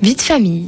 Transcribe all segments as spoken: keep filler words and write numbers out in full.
Vie de famille.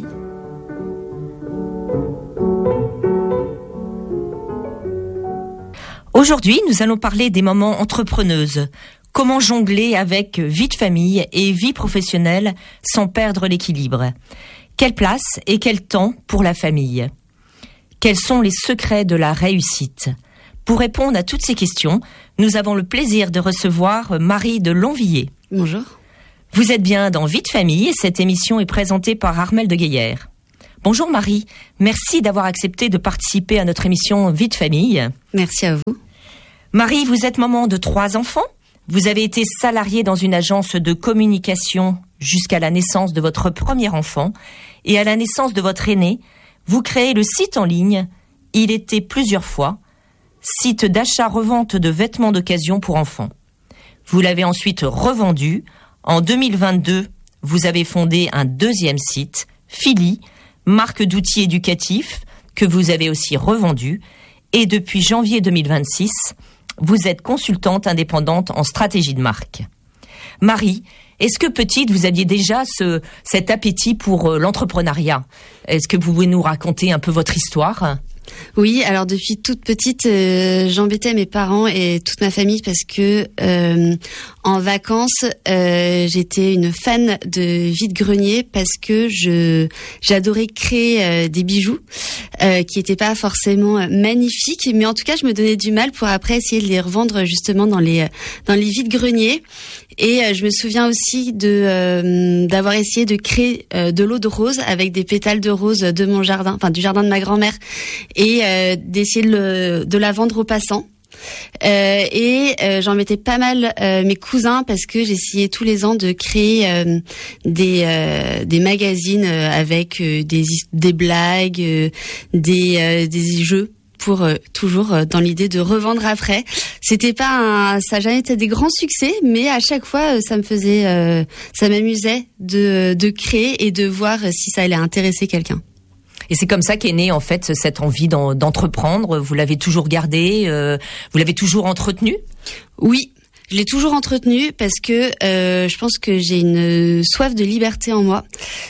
Aujourd'hui, nous allons parler des mamans entrepreneuses. Comment jongler avec vie de famille et vie professionnelle sans perdre l'équilibre? Quelle place et quel temps pour la famille? Quels sont les secrets de la réussite? Pour répondre à toutes ces questions, nous avons le plaisir de recevoir Marie de Longvilliers. Bonjour. Vous êtes bien dans Vie de famille et cette émission est présentée par Armelle de Gaillère. Bonjour Marie, merci d'avoir accepté de participer à notre émission Vie de famille. Merci à vous. Marie, vous êtes maman de trois enfants. Vous avez été salariée dans une agence de communication jusqu'à la naissance de votre premier enfant. Et à la naissance de votre aîné, vous créez le site en ligne « Il était plusieurs fois », site d'achat-revente de vêtements d'occasion pour enfants. Vous l'avez ensuite revendu. En deux mille vingt-deux, vous avez fondé un deuxième site, Philly, marque d'outils éducatifs, que vous avez aussi revendu. Et depuis janvier deux mille vingt-six, vous êtes consultante indépendante en stratégie de marque. Marie, est-ce que petite, vous aviez déjà ce, cet appétit pour euh, l'entrepreneuriat? Est-ce que vous pouvez nous raconter un peu votre histoire? Oui, alors depuis toute petite, euh, j'embêtais mes parents et toute ma famille parce que euh, en vacances, euh, j'étais une fan de vide-grenier parce que je j'adorais créer euh, des bijoux euh, qui étaient pas forcément magnifiques, mais en tout cas, je me donnais du mal pour après essayer de les revendre justement dans les dans les vide-greniers. Et euh, je me souviens aussi de euh, d'avoir essayé de créer euh, de l'eau de rose avec des pétales de rose de mon jardin, enfin du jardin de ma grand-mère, et euh, d'essayer de, le, de la vendre aux passants. Euh, et euh, j'en mettais pas mal euh, mes cousins parce que j'essayais tous les ans de créer euh, des euh, des magazines euh, avec euh, des des blagues, euh, des euh, des jeux. Pour euh, toujours euh, dans l'idée de revendre après. C'était pas un, ça n'a jamais été des grands succès, mais à chaque fois euh, ça me faisait, euh, ça m'amusait de de créer et de voir si ça allait intéresser quelqu'un. Et c'est comme ça qu'est née en fait cette envie d'en, d'entreprendre. Vous l'avez toujours gardée, euh, vous l'avez toujours entretenue? Oui. Je l'ai toujours entretenu parce que euh, je pense que j'ai une soif de liberté en moi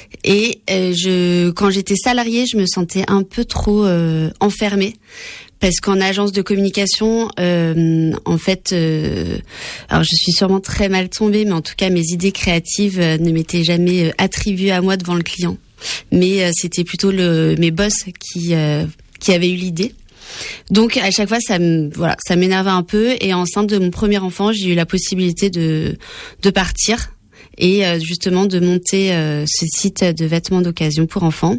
et euh, je quand j'étais salariée, je me sentais un peu trop euh, enfermée parce qu'en agence de communication, euh, en fait, euh, alors je suis sûrement très mal tombée, mais en tout cas mes idées créatives euh, ne m'étaient jamais euh, attribuées à moi devant le client, mais euh, c'était plutôt le mes boss qui euh, qui avaient eu l'idée. Donc à chaque fois ça me voilà, ça m'énervait un peu et enceinte de mon premier enfant, j'ai eu la possibilité de de partir et euh, justement de monter euh, ce site de vêtements d'occasion pour enfants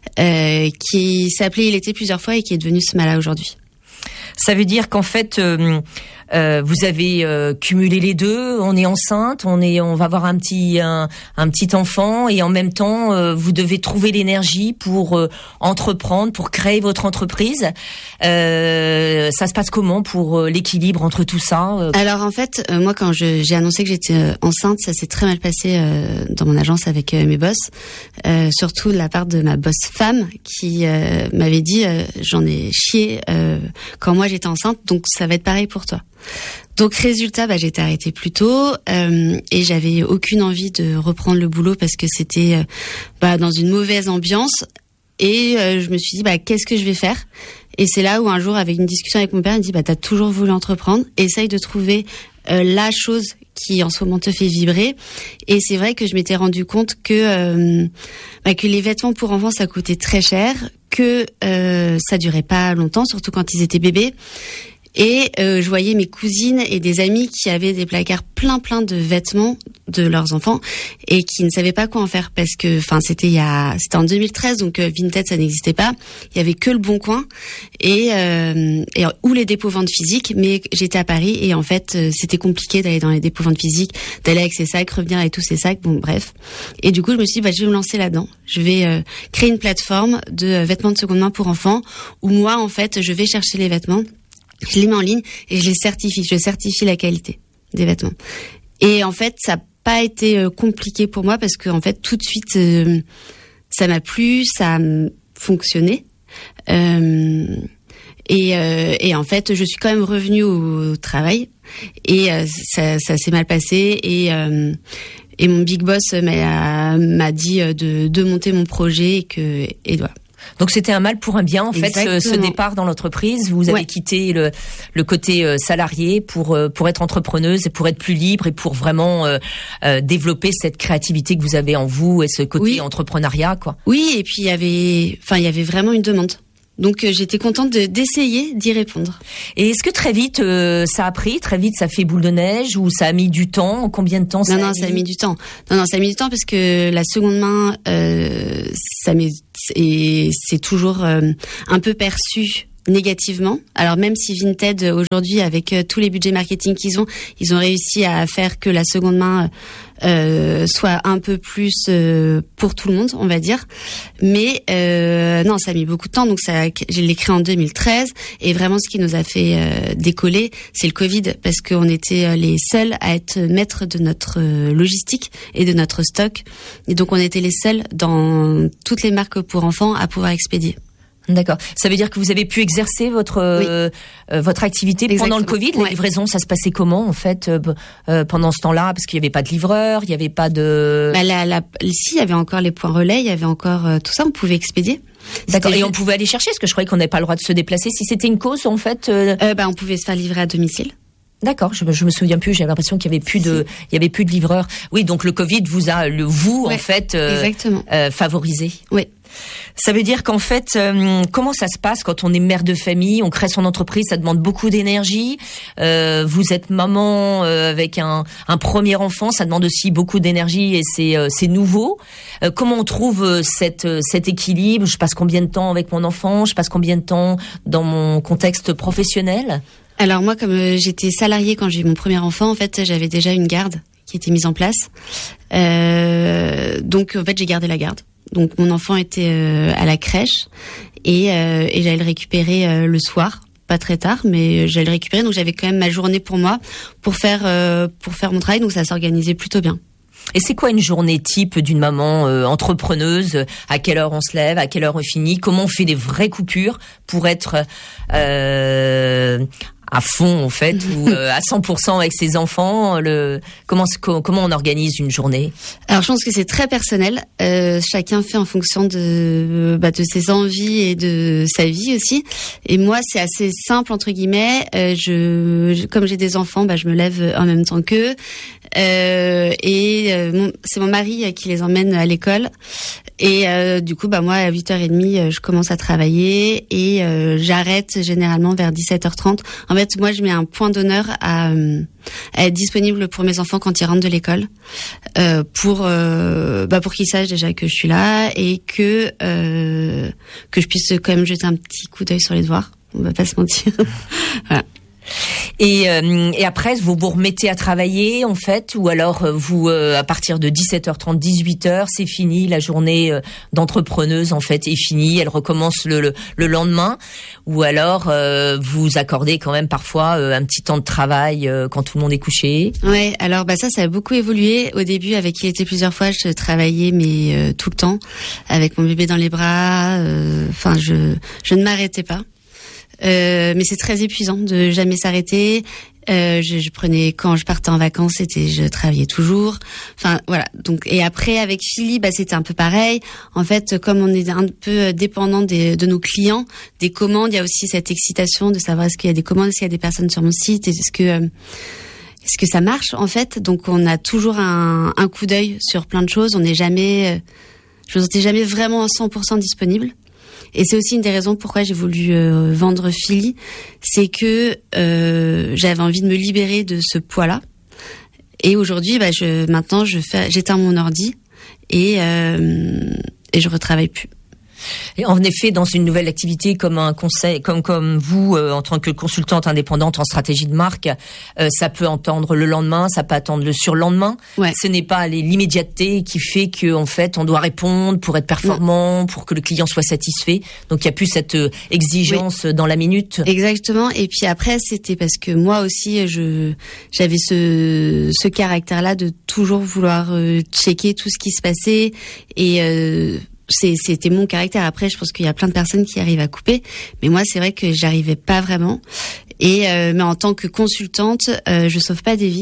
euh, qui s'appelait Il était plusieurs fois et qui est devenu Smala aujourd'hui. Ça veut dire qu'en fait euh, euh, vous avez euh, cumulé les deux. On est enceinte, on est, on va avoir un petit, un, un petit enfant, et en même temps, euh, vous devez trouver l'énergie pour euh, entreprendre, pour créer votre entreprise. Euh, ça se passe comment pour euh, l'équilibre entre tout ça? Alors en fait, euh, moi quand je, j'ai annoncé que j'étais euh, enceinte, ça s'est très mal passé euh, dans mon agence avec euh, mes boss, euh, surtout de la part de ma boss femme qui euh, m'avait dit euh, j'en ai chié euh, quand moi j'étais enceinte, donc ça va être pareil pour toi. Donc résultat, bah, j'ai été arrêtée plus tôt euh, et j'avais aucune envie de reprendre le boulot parce que c'était euh, bah, dans une mauvaise ambiance et euh, je me suis dit bah qu'est-ce que je vais faire? Et c'est là où un jour, avec une discussion avec mon père, il me dit bah t'as toujours voulu entreprendre, essaye de trouver euh, la chose qui en ce moment te fait vibrer. Et c'est vrai que je m'étais rendu compte que euh, bah, que les vêtements pour enfants ça coûtait très cher, que euh, ça durait pas longtemps, surtout quand ils étaient bébés. Et euh, je voyais mes cousines et des amis qui avaient des placards plein plein de vêtements de leurs enfants et qui ne savaient pas quoi en faire parce que, enfin, c'était il y a, c'était en deux mille treize, donc euh, Vinted ça n'existait pas. Il y avait que le Bon Coin et, euh, et ou les dépôts ventes physiques. Mais j'étais à Paris et en fait euh, c'était compliqué d'aller dans les dépôts ventes physiques, d'aller avec ses sacs, revenir avec tous ses sacs. Bon bref. Et du coup je me suis dit bah je vais me lancer là-dedans. Je vais euh, créer une plateforme de euh, vêtements de seconde main pour enfants où moi en fait je vais chercher les vêtements. Je les mets en ligne et je les certifie. Je certifie la qualité des vêtements. Et en fait, ça n'a pas été compliqué pour moi parce que en fait, tout de suite, euh, ça m'a plu, ça a fonctionné. Euh, et, euh, et en fait, je suis quand même revenue au travail et euh, ça, ça s'est mal passé et euh, et mon big boss m'a, m'a dit de, de monter mon projet et que et voilà. Donc c'était un mal pour un bien en Exactement. fait ce, ce départ dans l'entreprise. Vous avez ouais. quitté le, le côté euh, salarié pour euh, pour être entrepreneuse et pour être plus libre et pour vraiment euh, euh, développer cette créativité que vous avez en vous et ce côté oui. entrepreneuriat quoi. Oui, et puis il y avait enfin il y avait vraiment une demande. Donc euh, j'étais contente de, d'essayer d'y répondre. Et est-ce que très vite euh, ça a pris, très vite ça fait boule de neige ou ça a mis du temps? Combien de temps ça non, a non, mis? ça a mis du temps. Non, non, ça a mis du temps parce que la seconde main, euh, ça met, et c'est toujours euh, un peu perçu négativement. Alors même si Vinted aujourd'hui avec euh, tous les budgets marketing qu'ils ont, ils ont réussi à faire que la seconde main euh, soit un peu plus euh, pour tout le monde, on va dire. Mais euh, non, ça a mis beaucoup de temps. Donc ça, je l'ai créé en deux mille treize et vraiment ce qui nous a fait euh, décoller, c'est le Covid parce qu'on était les seuls à être maîtres de notre euh, logistique et de notre stock. Et donc on était les seuls dans toutes les marques pour enfants à pouvoir expédier. D'accord. Ça veut dire que vous avez pu exercer votre oui. euh, votre activité Exactement. pendant le Covid. La ouais. livraison, ça se passait comment en fait euh, euh, pendant ce temps-là? Parce qu'il n'y avait pas de livreur, il n'y avait pas de. Bah, la, la, si, il y avait encore les points relais, il y avait encore euh, tout ça. On pouvait expédier. D'accord. C'était... Et on pouvait aller chercher, parce que je croyais qu'on n'avait pas le droit de se déplacer. Si c'était une cause, en fait. Euh... Euh, bah, on pouvait se faire livrer à domicile. D'accord, je, je me souviens plus. J'avais l'impression qu'il y avait plus de, il y avait plus de livreurs. Oui, donc le Covid vous a, le vous ouais, en fait, euh, euh, favorisé. Oui. Ça veut dire qu'en fait, euh, comment ça se passe quand on est mère de famille, on crée son entreprise, ça demande beaucoup d'énergie. Euh, vous êtes maman euh, avec un, un premier enfant, ça demande aussi beaucoup d'énergie et c'est, euh, c'est nouveau. Euh, comment on trouve euh, cette, euh, cet équilibre? Je passe combien de temps avec mon enfant? Je passe combien de temps dans mon contexte professionnel? Alors moi, comme euh, j'étais salariée quand j'ai eu mon premier enfant, en fait, j'avais déjà une garde qui était mise en place. Euh, donc en fait, j'ai gardé la garde. Donc mon enfant était euh, à la crèche et, euh, et j'allais le récupérer euh, le soir, pas très tard, mais j'allais le récupérer. Donc j'avais quand même ma journée pour moi, pour faire euh, pour faire mon travail. Donc ça s'organisait plutôt bien. Et c'est quoi une journée type d'une maman euh, entrepreneuse? À quelle heure on se lève? À quelle heure on finit? Comment on fait des vraies coupures pour être euh, à fond en fait ou euh, à cent pour cent avec ses enfants? Le comment comment on organise une journée? Alors je pense que c'est très personnel. Euh, chacun fait en fonction de bah, de ses envies et de sa vie aussi. Et moi c'est assez simple entre guillemets. Euh, je, je comme j'ai des enfants, bah je me lève en même temps qu'eux. Euh, et euh, mon, c'est mon mari qui les emmène à l'école. Et euh, du coup, bah moi à huit heures trente, je commence à travailler et euh, j'arrête généralement vers dix-sept heures trente. En fait, moi, je mets un point d'honneur à, à être disponible pour mes enfants quand ils rentrent de l'école, euh, pour euh, bah pour qu'ils sachent déjà que je suis là et que euh, que je puisse quand même jeter un petit coup d'œil sur les devoirs. On va pas se mentir. Voilà. Et, euh, et après, vous vous remettez à travailler, en fait, ou alors vous, euh, à partir de dix-sept heures trente, dix-huit heures, c'est fini, la journée euh, d'entrepreneuse, en fait, est finie, elle recommence le, le, le lendemain, ou alors euh, vous accordez quand même parfois euh, un petit temps de travail euh, quand tout le monde est couché. Ouais, alors bah ça, ça a beaucoup évolué. Au début, avec Il était plusieurs fois, je travaillais, mais euh, tout le temps, avec mon bébé dans les bras, enfin, euh, je, je ne m'arrêtais pas. Euh, mais c'est très épuisant de jamais s'arrêter. Euh, je, je prenais quand je partais en vacances, c'était je travaillais toujours. Enfin voilà. Donc et après avec Philly, bah c'était un peu pareil. En fait, comme on est un peu dépendant des, de nos clients, des commandes, il y a aussi cette excitation de savoir est-ce qu'il y a des commandes, est-ce qu'il y a des personnes sur mon site, est-ce que euh, est-ce que ça marche en fait. Donc on a toujours un, un coup d'œil sur plein de choses. On n'est jamais, je ne suis jamais vraiment à cent pour cent disponible. Et c'est aussi une des raisons pourquoi j'ai voulu euh, vendre Philly, c'est que euh, j'avais envie de me libérer de ce poids-là. Et aujourd'hui, bah, je, maintenant, je fais, j'éteins mon ordi et euh, et je retravaille plus. Et en effet, dans une nouvelle activité comme un conseil, comme comme vous euh, en tant que consultante indépendante en stratégie de marque, euh, ça peut attendre le lendemain, ça peut attendre le surlendemain. Ouais. Ce n'est pas l'immédiateté qui fait que en fait on doit répondre pour être performant, non. pour que le client soit satisfait. Donc il y a plus cette euh, exigence oui. dans la minute. Exactement. Et puis après, c'était parce que moi aussi, je j'avais ce ce caractère-là de toujours vouloir euh, checker tout ce qui se passait et euh, C'est, c'était mon caractère. Après, je pense qu'il y a plein de personnes qui arrivent à couper, mais moi, c'est vrai que j'arrivais pas vraiment. Et euh, mais en tant que consultante, euh, je sauve pas des vies.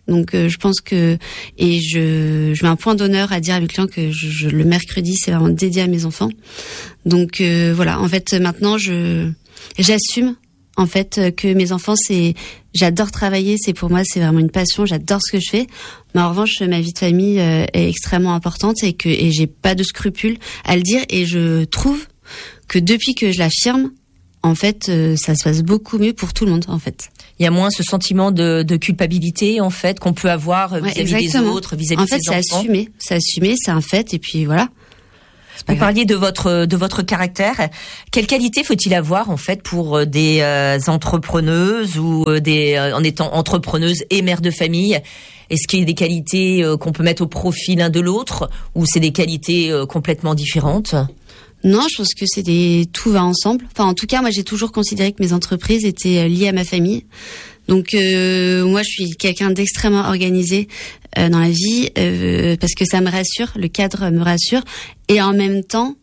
Donc euh, je pense que et je je mets un point d'honneur à dire à mes clients que je, je, le mercredi c'est vraiment dédié à mes enfants. Donc euh, voilà, en fait maintenant je j'assume en fait que mes enfants c'est j'adore travailler, c'est pour moi c'est vraiment une passion, j'adore ce que je fais. Mais en revanche ma vie de famille euh, est extrêmement importante et que et j'ai pas de scrupules à le dire et je trouve que depuis que je l'affirme, en fait euh, ça se passe beaucoup mieux pour tout le monde en fait. Il y a moins ce sentiment de, de culpabilité en fait qu'on peut avoir vis-à-vis ouais, des autres, vis-à-vis en fait, de ses enfants. En fait, c'est assumé, c'est assumé, c'est un fait, et puis voilà. Vous grave. Parliez de votre de votre caractère. Quelle qualité faut-il avoir en fait pour des euh, entrepreneuses ou des euh, en étant entrepreneuse et mère de famille? Est-ce qu'il y a des qualités euh, qu'on peut mettre au profit l'un de l'autre, ou c'est des qualités euh, complètement différentes? Non, je pense que c'est des tout va ensemble. Enfin, en tout cas, moi, j'ai toujours considéré que mes entreprises étaient liées à ma famille. Donc, euh, moi, je suis quelqu'un d'extrêmement organisé euh, dans la vie euh, parce que ça me rassure, le cadre me rassure, et en même temps,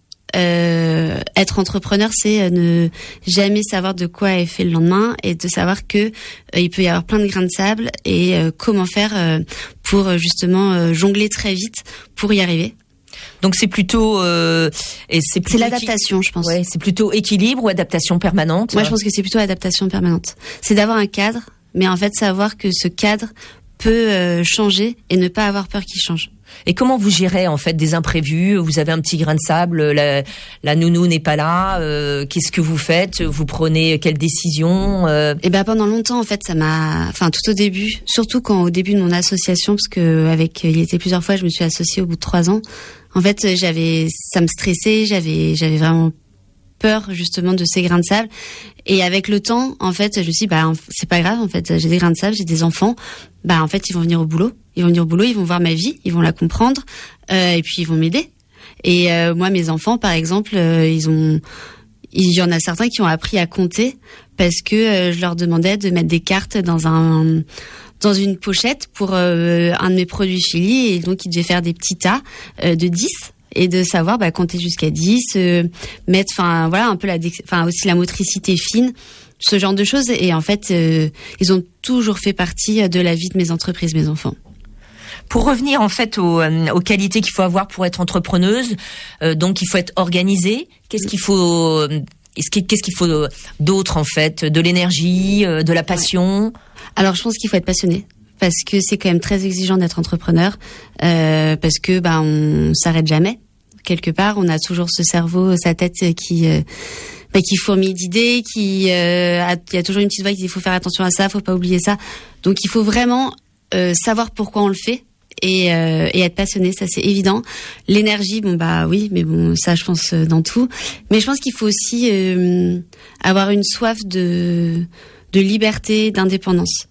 euh, être entrepreneur, c'est ne jamais savoir de quoi est fait le lendemain et de savoir que euh, il peut y avoir plein de grains de sable et euh, comment faire euh, pour justement euh, jongler très vite pour y arriver. Donc c'est plutôt euh, et c'est plutôt c'est l'adaptation, équi- je pense. Ouais, c'est plutôt équilibre ou adaptation permanente. Moi, je pense que c'est plutôt adaptation permanente. C'est d'avoir un cadre, mais en fait savoir que ce cadre peut euh, changer et ne pas avoir peur qu'il change. Et comment vous gérez en fait des imprévus? Vous avez un petit grain de sable, la, la nounou n'est pas là. Euh, qu'est-ce que vous faites? Vous prenez quelle décision? euh... Et ben pendant longtemps en fait ça m'a, enfin tout au début, surtout quand au début de mon association, parce que avec il était plusieurs fois, je me suis associée au bout de trois ans. En fait j'avais, ça me stressait, j'avais, j'avais vraiment peur justement de ces grains de sable. Et avec le temps, en fait, je me suis dit, bah, c'est pas grave, en fait, j'ai des grains de sable, j'ai des enfants, bah, en fait, ils vont venir au boulot, ils vont venir au boulot, ils vont voir ma vie, ils vont la comprendre, euh, et puis ils vont m'aider. Et euh, moi, mes enfants, par exemple, euh, ils ont, il y en a certains qui ont appris à compter parce que euh, je leur demandais de mettre des cartes dans un, dans une pochette pour euh, un de mes produits Chili, et donc ils devaient faire des petits tas euh, de dix. Et de savoir bah, compter jusqu'à dix, euh, mettre, enfin voilà, un peu la, enfin aussi la motricité fine, ce genre de choses. Et en fait, euh, ils ont toujours fait partie de la vie de mes entreprises, mes enfants. Pour revenir en fait aux, euh, aux qualités qu'il faut avoir pour être entrepreneuse, euh, donc il faut être organisée. Qu'est-ce qu'il faut, euh, qu'est-ce qu'il faut d'autre en fait? De l'énergie, euh, de la passion. Ouais. Alors je pense qu'il faut être passionné. Parce que c'est quand même très exigeant d'être entrepreneur, euh, parce que bah on s'arrête jamais. Quelque part, on a toujours ce cerveau, sa tête qui euh, bah, qui fourmille d'idées, qui euh, a, il y a toujours une petite voix qui dit il faut faire attention à ça, faut pas oublier ça. Donc il faut vraiment euh, savoir pourquoi on le fait et, euh, et être passionné, ça c'est évident. L'énergie, bon bah oui, mais bon ça je pense dans tout. Mais je pense qu'il faut aussi euh, avoir une soif de de liberté, d'indépendance.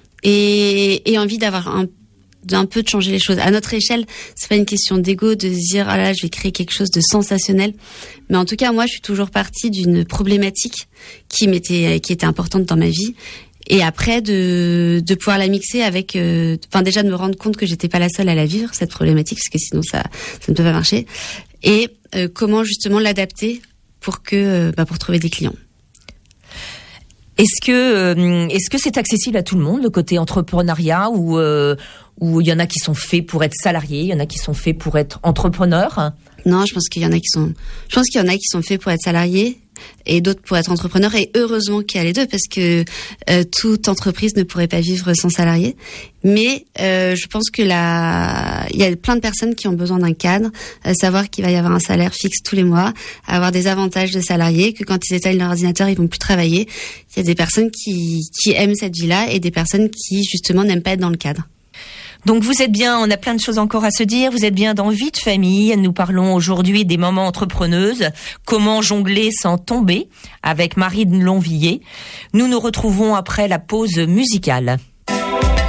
Et, et envie d'avoir un, d'un peu de changer les choses. À notre échelle, c'est pas une question d'ego, de se dire, ah là, je vais créer quelque chose de sensationnel. Mais en tout cas, moi, je suis toujours partie d'une problématique qui m'était, qui était importante dans ma vie. Et après, de, de pouvoir la mixer avec, euh, enfin, déjà de me rendre compte que j'étais pas la seule à la vivre, cette problématique, parce que sinon ça, ça ne peut pas marcher. Et, euh, comment justement l'adapter pour que, euh, bah, pour trouver des clients. Est-ce que euh, est-ce que c'est accessible à tout le monde, le côté entrepreneuriat, ou euh, ou il y en a qui sont faits pour être salariés, il y en a qui sont faits pour être entrepreneurs? Non, je pense qu'il y en a qui sont je pense qu'il y en a qui sont faits pour être salariés et d'autres pour être entrepreneurs, et heureusement qu'il y a les deux, parce que euh, toute entreprise ne pourrait pas vivre sans salariés. Mais euh, je pense que la il y a plein de personnes qui ont besoin d'un cadre, euh, savoir qu'il va y avoir un salaire fixe tous les mois, avoir des avantages de salariés, que quand ils éteignent leur ordinateur, ils vont plus travailler. Il y a des personnes qui qui aiment cette vie-là et des personnes qui justement n'aiment pas être dans le cadre. Donc vous êtes bien, on a plein de choses encore à se dire, vous êtes bien dans Vie de famille. Nous parlons aujourd'hui des mamans entrepreneuses, comment jongler sans tomber, avec Marine Lonvilliers. Nous nous retrouvons après la pause musicale.